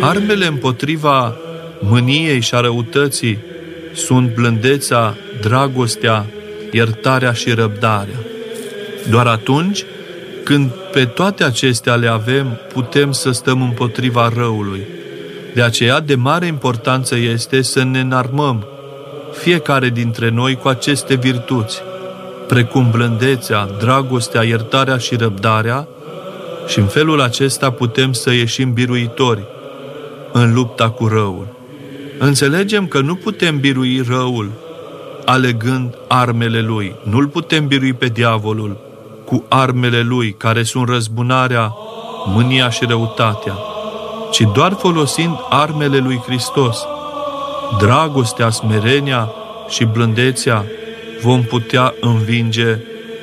Armele împotriva mâniei și a răutății sunt blândețea, dragostea, iertarea și răbdarea. Doar atunci când pe toate acestea le avem, putem să stăm împotriva răului. De aceea, de mare importanță este să ne înarmăm fiecare dintre noi cu aceste virtuți, precum blândețea, dragostea, iertarea și răbdarea, și în felul acesta putem să ieșim biruitori în lupta cu răul. Înțelegem că nu putem birui răul alegând armele lui. Nu-l putem birui pe diavolul cu armele lui, care sunt răzbunarea, mânia și răutatea, ci doar folosind armele lui Hristos, dragostea, smerenia și blândețea, vom putea învinge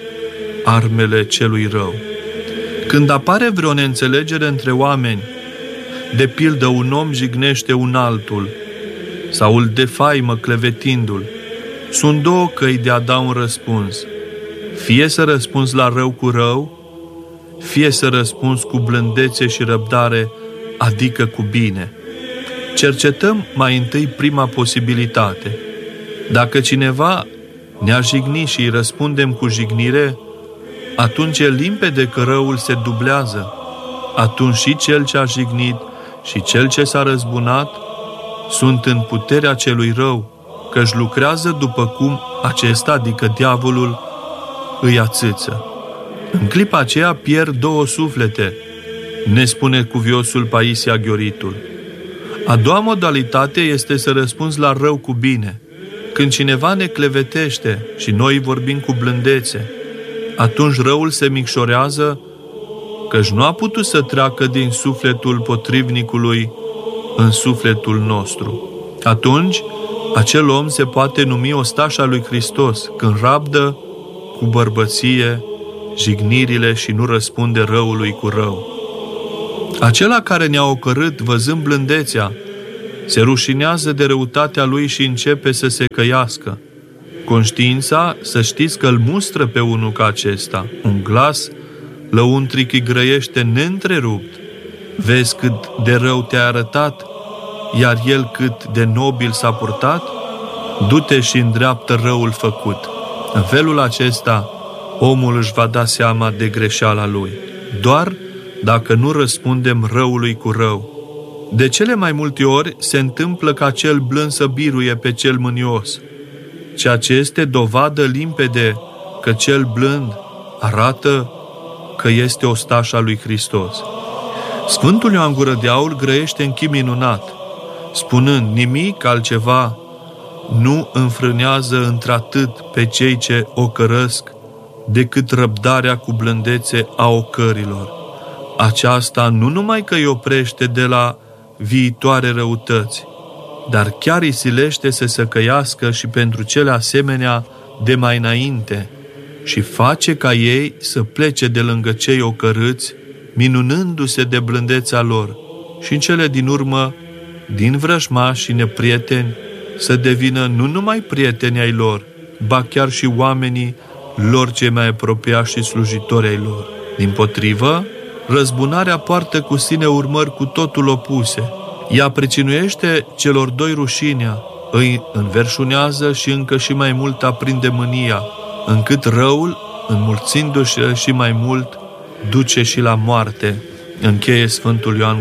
armele celui rău. Când apare vreo neînțelegere între oameni, de pildă un om jignește un altul sau îl defaimă clevetindu-l, sunt două căi de a da un răspuns. Fie să răspunzi la rău cu rău, fie să răspunzi cu blândețe și răbdare, adică cu bine. Cercetăm mai întâi prima posibilitate. Dacă cineva ne-a jignit și îi răspundem cu jignire, atunci e limpede că răul se dublează. Atunci și cel ce a jignit și cel ce s-a răzbunat sunt în puterea celui rău, că-și lucrează după cum acesta, adică diavolul, îi ațâță. În clipa aceea pierd două suflete, ne spune cuviosul Paisia Ghioritul. A doua modalitate este să răspunzi la rău cu bine. Când cineva ne clevetește și noi vorbim cu blândețe, atunci răul se micșorează, căci nu a putut să treacă din sufletul potrivnicului în sufletul nostru. Atunci, acel om se poate numi ostaș al lui Hristos, când rabdă cu bărbăție jignirile și nu răspunde răului cu rău. Acela care ne-a ocărât văzând blândețea, se rușinează de răutatea lui și începe să se căiască. Conștiința, să știți că îl mustră pe unul ca acesta. Un glas lăuntric îi grăiește neîntrerupt. Vezi cât de rău te-a arătat, iar el cât de nobil s-a purtat? Du-te și îndreaptă răul făcut. În felul acesta, omul își va da seama de greșeala lui. Doar dacă nu răspundem răului cu rău. De cele mai multe ori se întâmplă ca cel blând să biruie pe cel mânios, ceea ce este dovadă limpede că cel blând arată că este ostaș al lui Hristos. Sfântul Ioan Gură de Aur grăiește în chip minunat, spunând: nimic altceva nu înfrânează într-atât pe cei ce ocărăsc decât răbdarea cu blândețe a ocărilor. Aceasta nu numai că îi oprește de la viitoare răutăți, dar chiar îi silește să se căiască și pentru cele asemenea de mai înainte și face ca ei să plece de lângă cei ocărâți, minunându-se de blândețea lor, și în cele din urmă, din vrăjmași și neprieteni, să devină nu numai prieteni ai lor, ba chiar și oamenii lor cei mai apropiați și slujitori ai lor. Dimpotrivă, răzbunarea poartă cu sine urmări cu totul opuse. Ea pricinuiește celor doi rușinea, îi înverșunează și încă și mai mult aprinde mânia, încât răul, înmulțindu-și și mai mult, duce și la moarte. Încheie Sfântul Ioan